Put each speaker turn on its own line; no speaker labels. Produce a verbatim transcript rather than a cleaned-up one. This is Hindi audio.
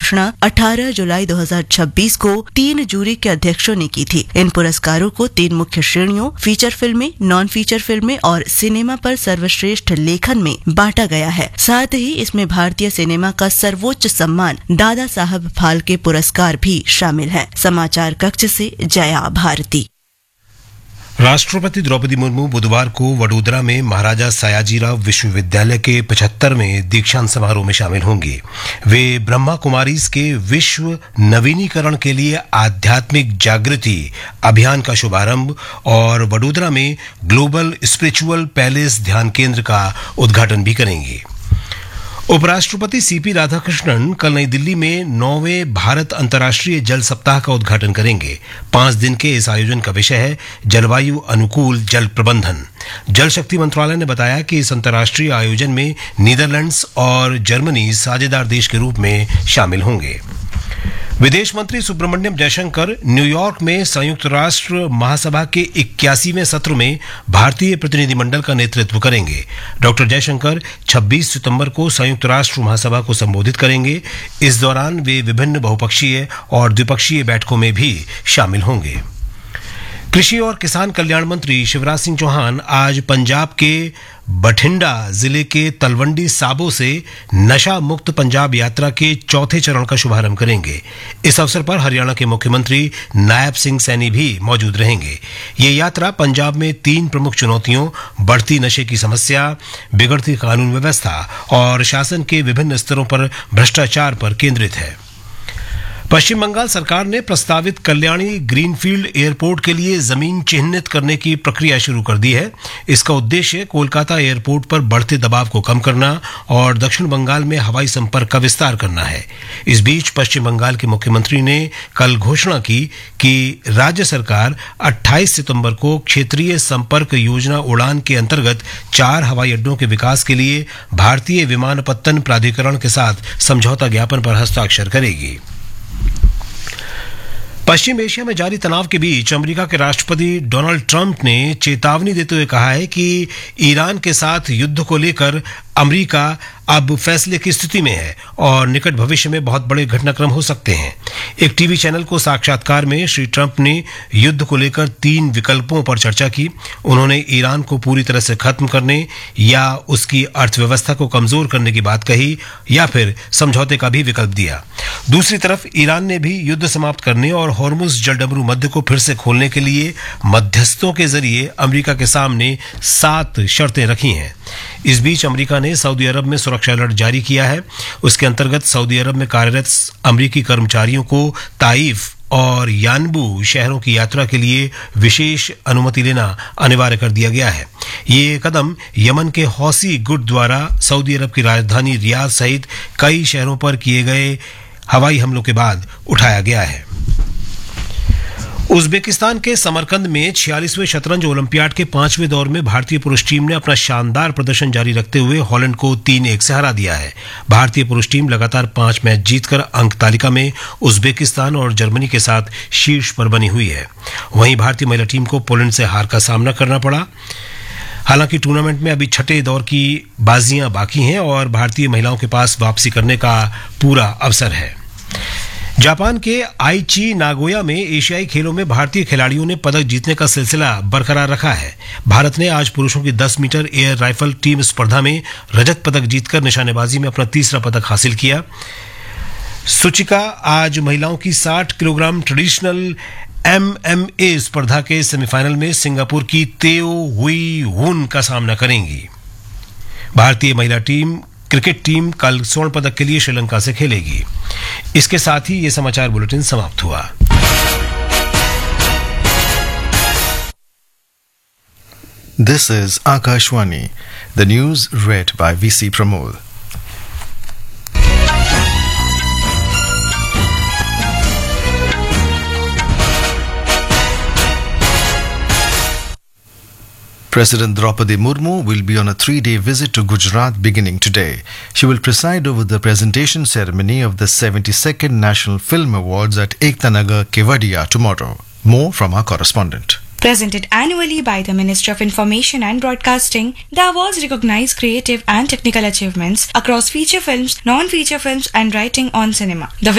घोषणा अठारह जुलाई दो हज़ार छब्बीस को तीन जूरी के अध्यक्षों ने की थी। इन पुरस्कारों को तीन मुख्य श्रेणियों फीचर फिल्में, नॉन फीचर फिल्में और सिनेमा पर सर्वश्रेष्ठ लेखन में बांटा गया है। साथ ही इसमें भारतीय सिनेमा का सर्वोच्च सम्मान दादा साहब फाल्के पुरस्कार भी शामिल है। समाचार कक्ष से जया भारती।
राष्ट्रपति द्रौपदी मुर्मू बुधवार को वडोदरा में महाराजा सयाजीराव विश्वविद्यालय के पचहत्तरवें दीक्षांत समारोह में शामिल होंगे। वे ब्रह्मा कुमारीज के विश्व नवीनीकरण के लिए आध्यात्मिक जागृति अभियान का शुभारंभ और वडोदरा में ग्लोबल स्पिरिचुअल पैलेस ध्यान केंद्र का उद्घाटन भी करेंगे। उपराष्ट्रपति सीपी राधाकृष्णन कल नई दिल्ली में नौवें भारत अंतर्राष्ट्रीय जल सप्ताह का उद्घाटन करेंगे। पांच दिन के इस आयोजन का विषय है जलवायु अनुकूल जल प्रबंधन। जल शक्ति मंत्रालय ने बताया कि इस अंतर्राष्ट्रीय आयोजन में नीदरलैंड्स और जर्मनी साझेदार देश के रूप में शामिल होंगे। विदेश मंत्री सुब्रमण्यम जयशंकर न्यूयॉर्क में संयुक्त राष्ट्र महासभा के इक्यासीवें सत्र में भारतीय प्रतिनिधिमंडल का नेतृत्व करेंगे। डॉक्टर जयशंकर छब्बीस सितंबर को संयुक्त राष्ट्र महासभा को संबोधित करेंगे। इस दौरान वे विभिन्न बहुपक्षीय और द्विपक्षीय बैठकों में भी शामिल होंगे। कृषि और किसान कल्याण मंत्री शिवराज सिंह चौहान आज पंजाब के बठिंडा जिले के तलवंडी साबो से नशा मुक्त पंजाब यात्रा के चौथे चरण का शुभारंभ करेंगे। इस अवसर पर हरियाणा के मुख्यमंत्री नायब सिंह सैनी भी मौजूद रहेंगे। ये यात्रा पंजाब में तीन प्रमुख चुनौतियों बढ़ती नशे की समस्या, बिगड़ती कानून व्यवस्था और शासन के विभिन्न स्तरों पर भ्रष्टाचार पर केंद्रित है। पश्चिम बंगाल सरकार ने प्रस्तावित कल्याणी ग्रीनफील्ड एयरपोर्ट के लिए जमीन चिन्हित करने की प्रक्रिया शुरू कर दी है। इसका उद्देश्य कोलकाता एयरपोर्ट पर बढ़ते दबाव को कम करना और दक्षिण बंगाल में हवाई संपर्क का विस्तार करना है। इस बीच पश्चिम बंगाल के मुख्यमंत्री ने कल घोषणा की कि राज्य सरकार अट्ठाईस सितंबर को क्षेत्रीय संपर्क योजना उड़ान के अंतर्गत चार हवाई अड्डों के विकास के लिए भारतीय विमानपत्तन प्राधिकरण के साथ समझौता ज्ञापन पर हस्ताक्षर करेगी। पश्चिम एशिया में जारी तनाव के बीच अमेरिका के राष्ट्रपति डोनाल्ड ट्रंप ने चेतावनी देते हुए कहा है कि ईरान के साथ युद्ध को लेकर अमेरिका अब फैसले की स्थिति में है और निकट भविष्य में बहुत बड़े घटनाक्रम हो सकते हैं। एक टीवी चैनल को साक्षात्कार में श्री ट्रंप ने युद्ध को लेकर तीन विकल्पों पर चर्चा की। उन्होंने ईरान को पूरी तरह से खत्म करने या उसकी अर्थव्यवस्था को कमजोर करने की बात कही या फिर समझौते का भी विकल्प दिया। दूसरी तरफ ईरान ने भी युद्ध समाप्त करने और हॉर्मुज जलडमरू मध्य को फिर से खोलने के लिए मध्यस्थों के जरिए अमेरिका के सामने सात शर्तें रखी हैं। इस बीच अमेरिका ने सऊदी अरब में सुरक्षा अलर्ट जारी किया है। उसके अंतर्गत सऊदी अरब में कार्यरत अमेरिकी कर्मचारियों को ताइफ और यानबू शहरों की यात्रा के लिए विशेष अनुमति लेना अनिवार्य कर दिया गया है। ये कदम यमन के हौसी गुट द्वारा सऊदी अरब की राजधानी रियाद सहित कई शहरों पर किए गए हवाई हमलों के बाद उठाया गया है। उज्बेकिस्तान के समरकंद में छियालीसवें शतरंज ओलंपियाड के पांचवें दौर में भारतीय पुरुष टीम ने अपना शानदार प्रदर्शन जारी रखते हुए हॉलैंड को तीन एक से हरा दिया है। भारतीय पुरुष टीम लगातार पांच मैच जीतकर अंक तालिका में उज्बेकिस्तान और जर्मनी के साथ शीर्ष पर बनी हुई है। वहीं भारतीय महिला टीम को पोलैंड से हार का सामना करना पड़ा। हालांकि टूर्नामेंट में अभी छठे दौर की बाजियां बाकी हैं और भारतीय महिलाओं के पास वापसी करने का पूरा अवसर है। जापान के आईची नागोया में एशियाई खेलों में भारतीय खिलाड़ियों ने पदक जीतने का सिलसिला बरकरार रखा है। भारत ने आज पुरुषों की दस मीटर एयर राइफल टीम स्पर्धा में रजत पदक जीतकर निशानेबाजी में अपना तीसरा पदक हासिल किया। सुचिका आज महिलाओं की साठ किलोग्राम ट्रेडिशनल एमएमए स्पर्धा के सेमीफाइनल में सिंगापुर की तेओ हुई हुन का सामना करेंगी। भारतीय महिला टीम क्रिकेट टीम कल स्वर्ण पदक के लिए श्रीलंका से खेलेगी। इसके साथ ही ये समाचार बुलेटिन समाप्त हुआ।
This is Akashwani. The news read by V C Pramod. President Draupadi Murmu will be on a three-day visit to Gujarat beginning today. She will preside over the presentation ceremony of the seventy-second National Film Awards at Ekta Nagar, Kevadia tomorrow. More from our correspondent.
Presented annually by the Ministry of Information and Broadcasting, the awards recognize creative and technical achievements across feature films, non-feature films and writing on cinema. The